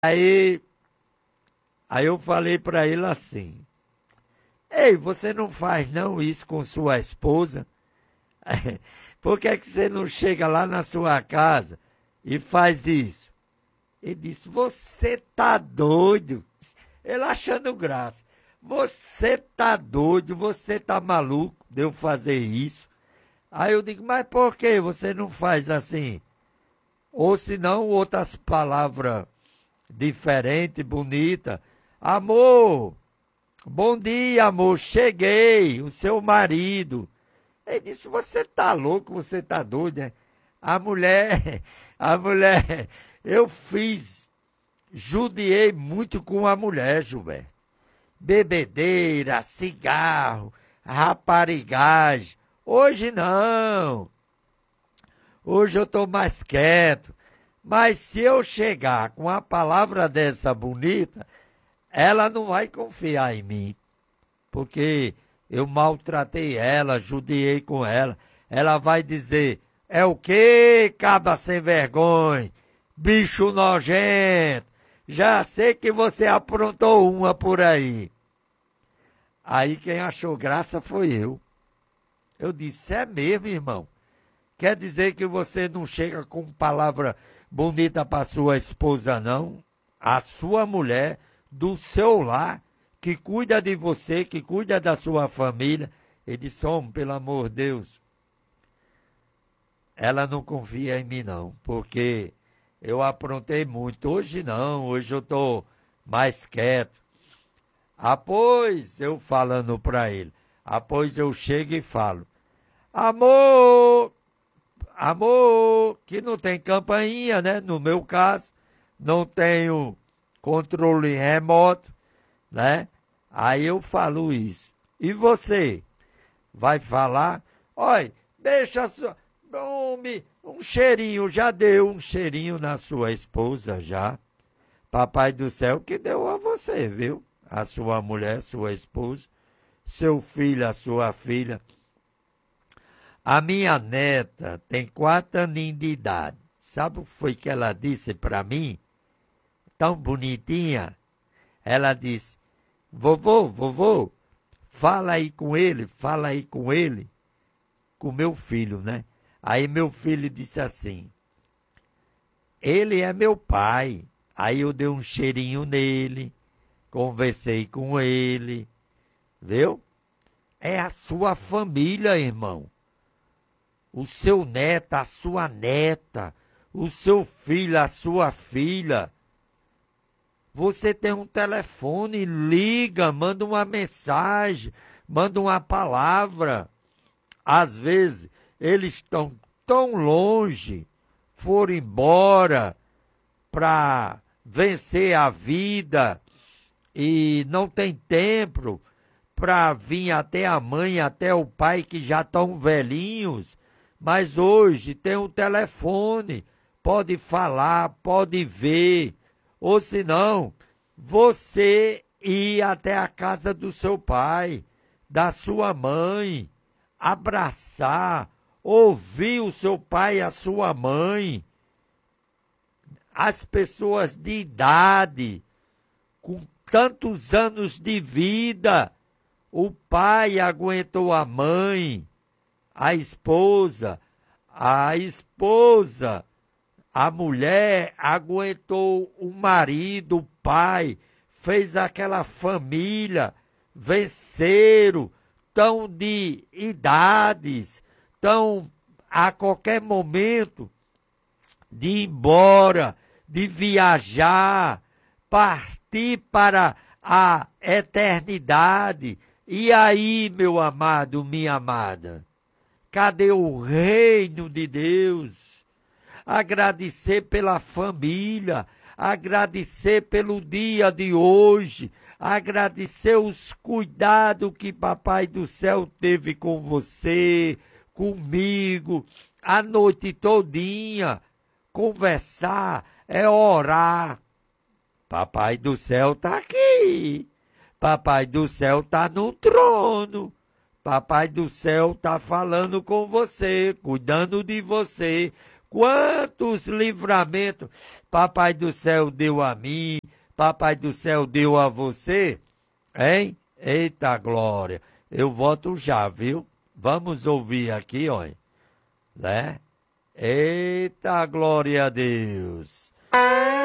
Aí, aí eu falei para ele assim: Ei, você não faz não isso com sua esposa? Por que é que você não chega lá na sua casa e faz isso? Ele disse: Você tá doido? Ele achando graça. Você tá doido? Você tá maluco de eu fazer isso? Aí eu digo: Mas por que você não faz assim? Ou se não, outras palavras diferentes, bonitas. Amor, bom dia, amor, cheguei, o seu marido. Ele disse: Você tá louco, você tá doido, né? A mulher, a mulher, eu judiei muito com a mulher, Gilberto. Bebedeira, cigarro, raparigagem. Hoje não. Hoje eu estou mais quieto. Mas se eu chegar com uma palavra dessa bonita, ela não vai confiar em mim. Porque eu maltratei ela, judiei com ela. Ela vai dizer: É o quê, cabra sem vergonha? Bicho nojento. Já sei que você aprontou uma por aí. Aí quem achou graça foi eu. Eu disse: É mesmo, irmão? Quer dizer que você não chega com palavra bonita para sua esposa, não? A sua mulher, do seu lar, que cuida de você, que cuida da sua família. Ele disse: Homem, pelo amor de Deus, ela não confia em mim, não, porque eu aprontei muito. Hoje não, hoje eu estou mais quieto. Após eu falando para ele, após eu chego e falo: Amor, amor, que não tem campainha, né? No meu caso, não tenho controle remoto, né? Aí eu falo isso. E você vai falar: Olha, deixa só, homem, um cheirinho, já deu um cheirinho na sua esposa, já. Papai do céu que deu a você, viu? A sua mulher, sua esposa, seu filho, a sua filha. A minha neta tem 4 aninhos de idade. Sabe o que foi que ela disse para mim? Tão bonitinha. Ela disse: Vovô, fala aí com meu filho, né? Aí meu filho disse assim: Ele é meu pai. Aí eu dei um cheirinho nele, conversei com ele, viu? É a sua família, irmão. O seu neto, a sua neta, o seu filho, a sua filha. Você tem um telefone, liga, manda uma mensagem, manda uma palavra. Às vezes, eles estão tão longe, foram embora para vencer a vida e não tem tempo para vir até a mãe, até o pai que já estão velhinhos. Mas hoje tem um telefone, pode falar, pode ver. Ou se não, você ir até a casa do seu pai, da sua mãe, abraçar, ouvir o seu pai e a sua mãe. As pessoas de idade, com tantos anos de vida, o pai aguentou a mãe, a esposa, a mulher aguentou o marido, o pai, fez aquela família, venceram, tão de idades, tão a qualquer momento de ir embora, de viajar, partir para a eternidade. E aí, meu amado, minha amada? Cadê o reino de Deus? Agradecer pela família, agradecer pelo dia de hoje, agradecer os cuidados que Papai do Céu teve com você, comigo, a noite todinha. Conversar é orar. Papai do Céu está aqui. Papai do Céu está no trono. Papai do Céu está falando com você, cuidando de você, Quantos livramentos Papai do Céu deu a mim, Papai do Céu deu a você, hein? Eita glória! Eu volto já, viu? Vamos ouvir aqui, olha, né? Eita glória a Deus!